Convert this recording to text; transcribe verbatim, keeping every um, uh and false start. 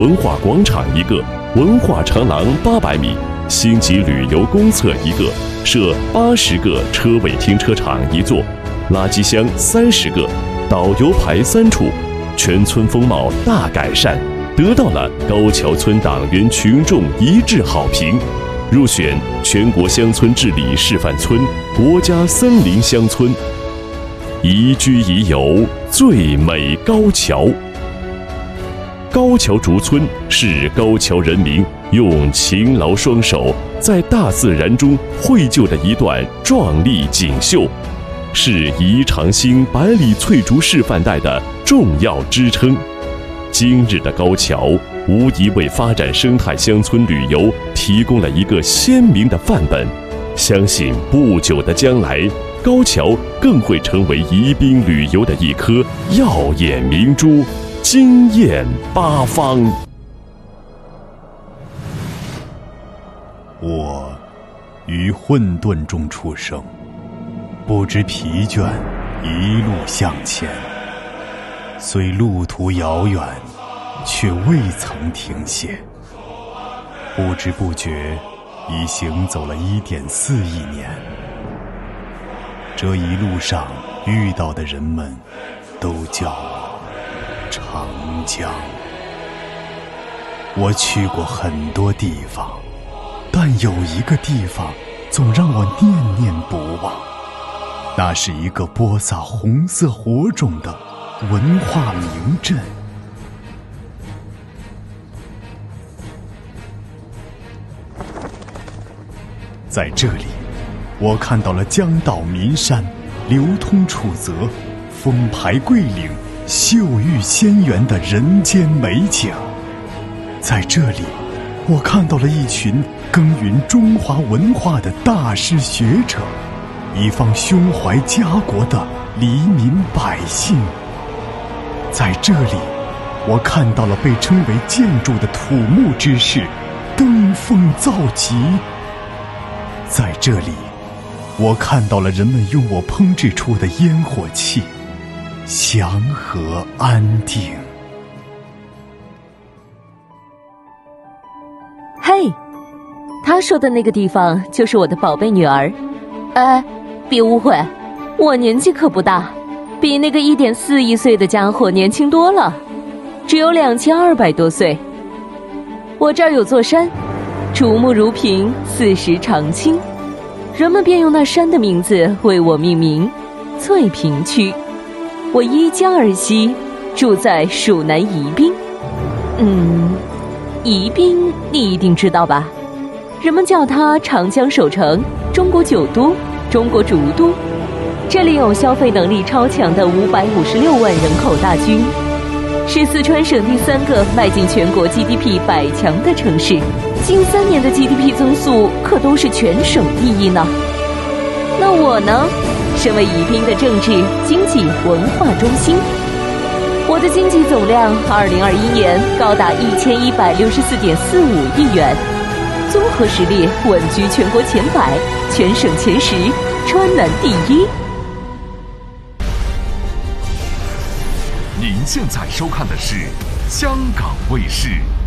文化广场一个，文化长廊八百米，星级旅游公厕一个，设八十个车位停车场一座，垃圾箱三十个，导游牌三处，全村风貌大改善，得到了高桥村党员群众一致好评，入选全国乡村治理示范村、国家森林乡村。宜居宜游，最美高桥。高桥竹村是高桥人民用勤劳双手在大自然中绘就的一段壮丽锦绣，是宜长兴百里翠竹示范带的重要支撑。今日的高桥无疑为发展生态乡村旅游提供了一个鲜明的范本，相信不久的将来，高桥更会成为宜宾旅游的一颗耀眼明珠，惊艳八方。 我于混沌中出生，不知疲倦，一路向前。虽路途遥远，却未曾停歇。不知不觉，已行走了一点四亿年。这一路上遇到的人们，都叫我长江。我去过很多地方，但有一个地方总让我念念不忘，那是一个播撒红色火种的文化名镇。在这里，我看到了江岛岷山、流通楚泽、风排桂岭、秀玉仙园的人间美景。在这里，我看到了一群耕耘中华文化的大师学者，一方胸怀家国的黎民百姓。在这里，我看到了被称为建筑的土木之士登峰造极。在这里，我看到了人们用我烹制出的烟火气，祥和安定。 嘿，他说的那个地方就是我的宝贝女儿。哎，别误会，我年纪可不大，比那个一点四亿岁的家伙年轻多了，只有两千二百多岁。我这儿有座山，竹木如屏，四时常青，人们便用那山的名字为我命名，翠屏区。我依江而西，住在蜀南宜宾。嗯，宜宾你一定知道吧？人们叫它长江首城、中国九都、中国竹都。这里有消费能力超强的五百五十六万人口大军，是四川省第三个迈进全国 G D P 百强的城市，近三年的 G D P 增速可都是全省第一呢。那我呢，身为宜宾的政治、经济、文化中心，我的经济总量二零二一年高达一千一百六十四点四五亿元，综合实力稳居全国前百，全省前十，川南第一。 您现在收看的是香港卫视。